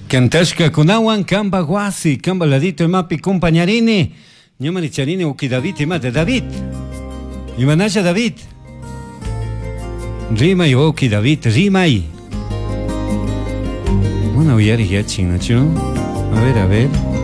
Cantashka kunawan kamba wasi, kamba ladito emapi compañarini. Ñama richarini uki David imata David. Imanasha David. Rimay uki David, rimay. Una uyari yachin, ¿no? A ver, a ver.